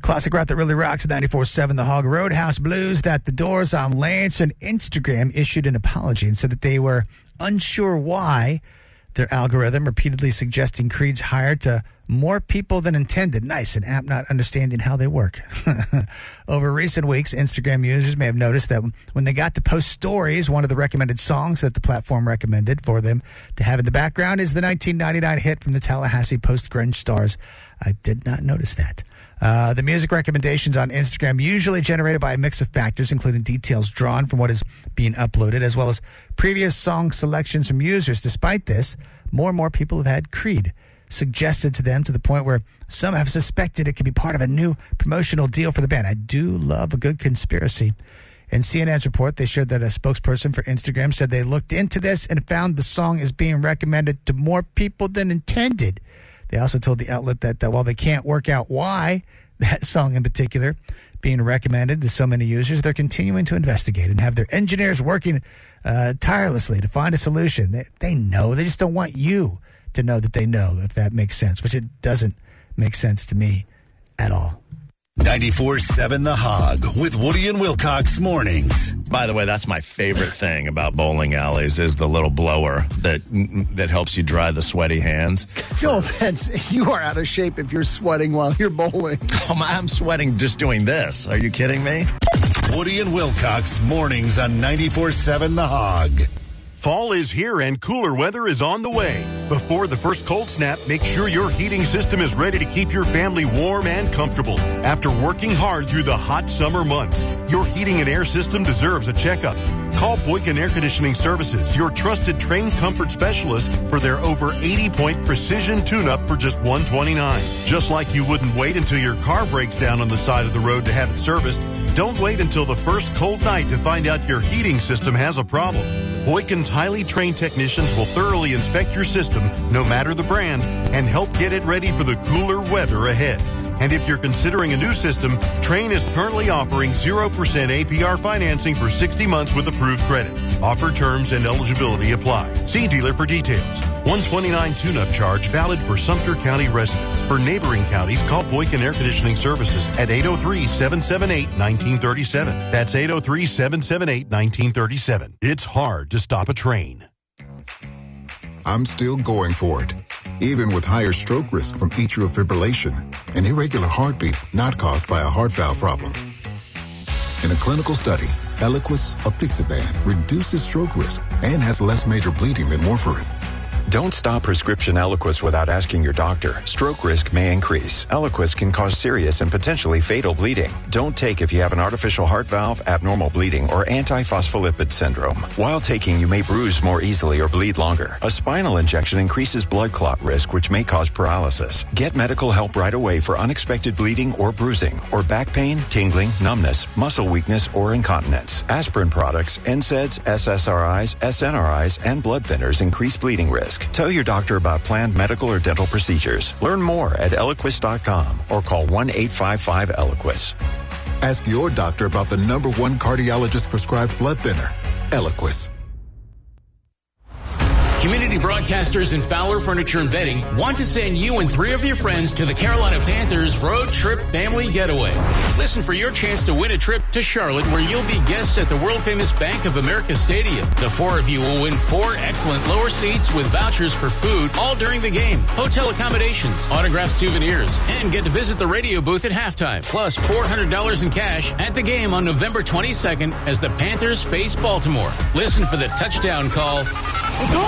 Classic rock that really rocks at 94.7 The Hog. Roadhouse Blues. That the Doors on Lance on Instagram issued an apology and said that they were unsure why their algorithm repeatedly suggesting Creed's hire to more people than intended. Nice, an app not understanding how they work. Over recent weeks, Instagram users may have noticed that when they got to post stories, one of the recommended songs that the platform recommended for them to have in the background is the 1999 hit from the Tallahassee post-grunge stars. I did not notice that. The music recommendations on Instagram usually generated by a mix of factors, including details drawn from what is being uploaded, as well as previous song selections from users. Despite this, more and more people have had Creed suggested to them to the point where some have suspected it could be part of a new promotional deal for the band. I do love a good conspiracy. In CNN's report, they shared that a spokesperson for Instagram said they looked into this and found the song is being recommended to more people than intended. They also told the outlet that while they can't work out why that song in particular being recommended to so many users, they're continuing to investigate and have their engineers working tirelessly to find a solution. They know. They just don't want you to know that they know, if that makes sense, which it doesn't make sense to me at all. 94.7 The Hog with Woody and Wilcox mornings. By the way, that's my favorite thing about bowling alleys is the little blower that helps you dry the sweaty hands. No offense, you are out of shape if you're sweating while you're bowling. Oh, I'm sweating just doing this. Are you kidding me? Woody and Wilcox mornings on 94.7 The Hog. Fall is here and cooler weather is on the way. Before the first cold snap, make sure your heating system is ready to keep your family warm and comfortable. After working hard through the hot summer months, your heating and air system deserves a checkup. Call Boykin Air Conditioning Services, your trusted trained comfort specialist, for their over 80-point precision tune-up for just $129. Just like you wouldn't wait until your car breaks down on the side of the road to have it serviced, don't wait until the first cold night to find out your heating system has a problem. Boykin's highly trained technicians will thoroughly inspect your system, no matter the brand, and help get it ready for the cooler weather ahead. And if you're considering a new system, Trane is currently offering 0% APR financing for 60 months with approved credit. Offer terms and eligibility apply. See dealer for details. $129 tune-up charge valid for Sumter County residents. For neighboring counties, call Boykin Air Conditioning Services at 803-778-1937. That's 803-778-1937. It's hard to stop a train. I'm still going for it, even with higher stroke risk from atrial fibrillation, an irregular heartbeat not caused by a heart valve problem. In a clinical study, Eliquis, apixaban, reduces stroke risk and has less major bleeding than warfarin. Don't stop prescription Eliquis without asking your doctor. Stroke risk may increase. Eliquis can cause serious and potentially fatal bleeding. Don't take if you have an artificial heart valve, abnormal bleeding, or antiphospholipid syndrome. While taking, you may bruise more easily or bleed longer. A spinal injection increases blood clot risk, which may cause paralysis. Get medical help right away for unexpected bleeding or bruising, or back pain, tingling, numbness, muscle weakness, or incontinence. Aspirin products, NSAIDs, SSRIs, SNRIs, and blood thinners increase bleeding risk. Tell your doctor about planned medical or dental procedures. Learn more at Eliquis.com or call 1-855-ELIQUIS. Ask your doctor about the #1 cardiologist prescribed blood thinner, Eliquis. Community Broadcasters and Fowler Furniture and Bedding want to send you and 3 of your friends to the Carolina Panthers Road Trip Family Getaway. Listen for your chance to win a trip to Charlotte, where you'll be guests at the world-famous Bank of America Stadium. The 4 of you will win 4 excellent lower seats with vouchers for food all during the game, hotel accommodations, autographed souvenirs, and get to visit the radio booth at halftime, plus $400 in cash at the game on November 22nd as the Panthers face Baltimore. Listen for the touchdown call.